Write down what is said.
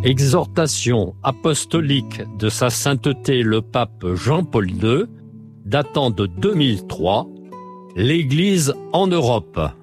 Exhortation apostolique de sa sainteté le pape Jean-Paul II, datant de 2003, l'Église en Europe.